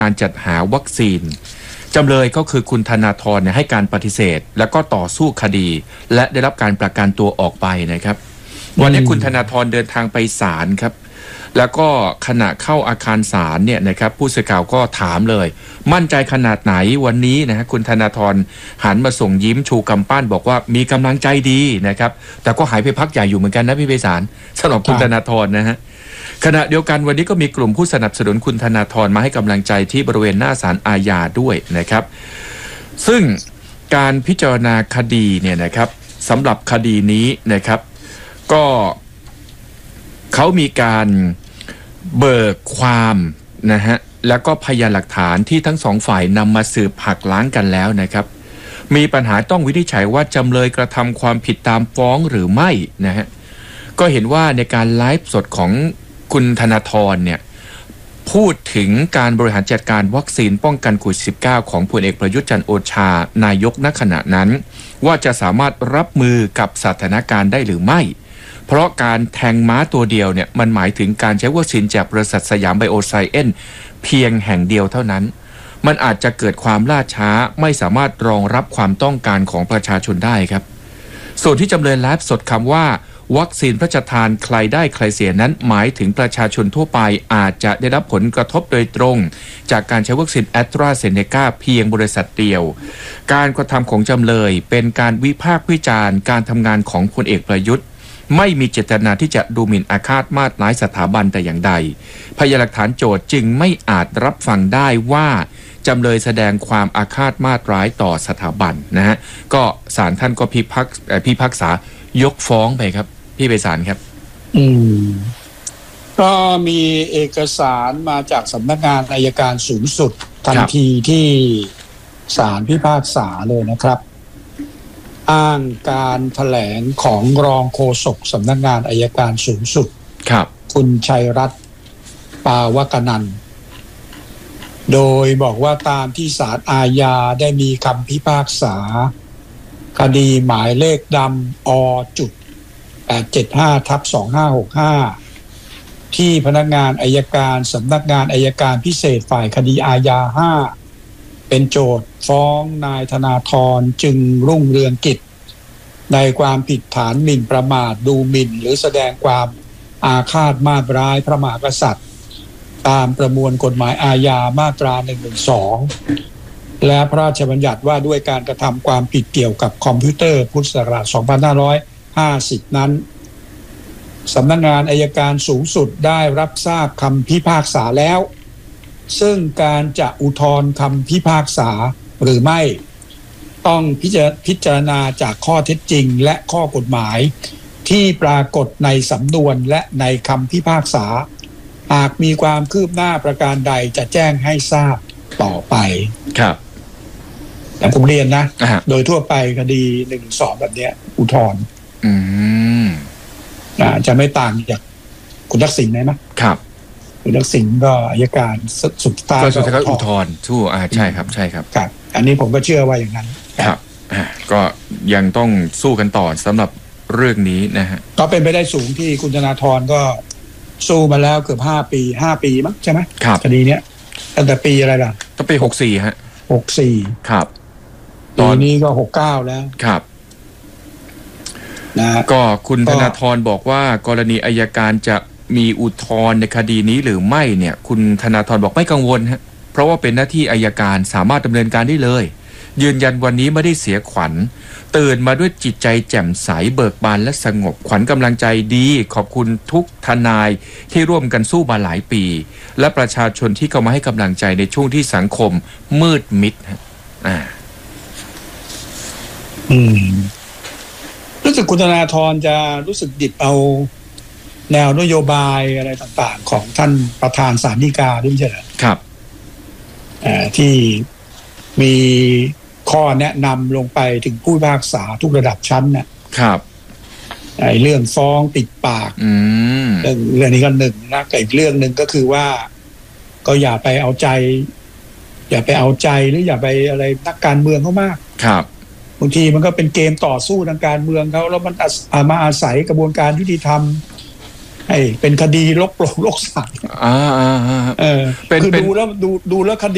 การจัดหาวัคซีนจำเลยก็คือคุณธนาธรให้การปฏิเสธแล้วก็ต่อสู้คดีและได้รับการประกันตัวออกไปนะครับวันนี้คุณธนาธรเดินทางไปศาลครับแล้วก็ขณะเข้าอาคารศาลเนี่ยนะครับผู้สื่อข่าวก็ถามเลยมั่นใจขนาดไหนวันนี้นะฮะคุณธนาธรหันมาส่งยิ้มชูกำปั้นบอกว่ามีกำลังใจดีนะครับแต่ก็หายไปพักใหญ่อยู่เหมือนกันนะพี่ไพศาลสำหรับคุณธนาธรนะฮะขณะเดียวกันวันนี้ก็มีกลุ่มผู้สนับสนุนคุณธนาธรมาให้กำลังใจที่บริเวณหน้าศาลอาญาด้วยนะครับซึ่งการพิจารณาคดีเนี่ยนะครับสำหรับคดีนี้นะครับก็เขามีการเบิกความนะฮะแล้วก็พยานหลักฐานที่ทั้งสองฝ่ายนำมาสืบหักล้างกันแล้วนะครับมีปัญหาต้องวินิจฉัยว่าจำเลยกระทำความผิดตามฟ้องหรือไม่นะฮะก็เห็นว่าในการไลฟ์สดของคุณธนาธรเนี่ยพูดถึงการบริหารจัดการวัคซีนป้องกันโควิด -19 ของพลเอกประยุทธ์จันทร์โอชานายกณขณะนั้นว่าจะสามารถรับมือกับสถานการณ์ได้หรือไม่เพราะการแทงม้าตัวเดียวเนี่ยมันหมายถึงการใช้วัคซีนจากบริษัทสยามไบโอไซเอนซ์เพียงแห่งเดียวเท่านั้นมันอาจจะเกิดความล่าช้าไม่สามารถรองรับความต้องการของประชาชนได้ครับส่วนที่จำเลยไลฟ์สดคำว่าวัคซีนพระราชทานใครได้ใครเสียนั้นหมายถึงประชาชนทั่วไปอาจจะได้รับผลกระทบโดยตรงจากการใช้วัคซีนแอสตราเซเนกาเพียงบริษัทเดียวการกระทำของจำเลยเป็นการวิพากษ์วิจารณ์การทำงานของพลเอกประยุทธ์ไม่มีเจตนาที่จะดูหมิ่นอาฆาตมาตร้ายสถาบันแต่อย่างใดพยานหลักฐานโจทก์จึงไม่อาจรับฟังได้ว่าจำเลยแสดงความอาฆาตมาตร้ายต่อสถาบันนะฮะก็ศาลท่านก็พิพากษายกฟ้องไปครับพี่ไพศาลครับก็มีเอกสารมาจากสำนักงานอัยการสูงสุดทันทีที่ศาลพิพากษาเลยนะครับอ้างการแถลงของรองโฆษกสำนักงานอัยการสูงสุดคุณชัยรัตน์ ปาวกนันท์โดยบอกว่าตามที่ศาลอาญาได้มีคำพิพากษาคดีหมายเลขดำ875/2565ที่พนักงานอัยการสำนักงานอัยการพิเศษฝ่ายคดีอาญา5เป็นโจทก์ฟ้องนายธนาธรจึงรุ่งเรืองกิจในความผิดฐานหมิ่นประมาทดูหมิ่นหรือแสดงความอาฆาตมาตร้ายพระมหากษัตริย์ตามประมวลกฎหมายอาญามาตรา112และพระราชบัญญัติว่าด้วยการกระทำความผิดเกี่ยวกับคอมพิวเตอร์พุทธศักราช2550นั้นสำนักงานอัยการสูงสุดได้รับทราบคำพิพากษาแล้วซึ่งการจะอุทธรณ์คำพิพากษาหรือไม่ต้องพิจารณาจากข้อเท็จจริงและข้อกฎหมายที่ปรากฏในสำนวนและในคำพิพากษาหากมีความคืบหน้าประการใดจะแจ้งให้ทราบต่อไปครับแต่ผมเรียนนะโดยทั่วไปคดี112แบบนี้อุทธรณ์จะไม่ต่างจากคุณทักษิณไหมครับคุณทักษิณก็อัยการสุดท้ายก็อุทธรณ์สู้ใช่ครับใช่ครับครับอันนี้ผมก็เชื่อว่าอย่างนั้นครับก็ยังต้องสู้กันต่อสำหรับเรื่องนี้นะฮะก็เป็นไปได้สูงที่คุณธนาธรก็สู้มาแล้วเกือบ5 ปีมั้งใช่ไหมครับคดีเนี้ยตั้งแต่ปีอะไรล่ะตั้งปี64ฮะ 64 ครับตอนนี้ก็69แล้วครับนะก็คุณธนาธรบอกว่ากรณีอัยการจะมีอุทธรณ์ในคดีนี้หรือไม่เนี่ยคุณธนาธรบอกไม่กังวลฮะเพราะว่าเป็นหน้าที่อัยการสามารถดำเนินการได้เลยยืนยันวันนี้ไม่ได้เสียขวัญตื่นมาด้วยจิตใจแจ่มใสเบิกบานและสงบขวัญกำลังใจดีขอบคุณทุกทนายที่ร่วมกันสู้มาหลายปีและประชาชนที่เข้ามาให้กำลังใจในช่วงที่สังคมมืดมิดรู้สึกคุณธนาธรจะรู้สึกดิบเอาแนวนโยบายอะไรต่างๆของท่านประธานศาลฎีกาด้วยใช่ไหมครับที่มีข้อแนะนำลงไปถึงผู้พิพากษาทุกระดับชั้นนะครับเรื่องฟ้องติดปากเรื่องนี้ก็หนึ่งนะอีกเรื่องหนึ่งก็คือว่าก็อย่าไปเอาใจหรืออย่าไปอะไรนักการเมืองเขามากครับบางทีมันก็เป็นเกมต่อสู้ทางการเมืองเขาแล้วมันมาอาศัยกระบวนการยุติธรรมให้เป็นคดีลกโปร่งลกสัตว์คือดูแล้วคดี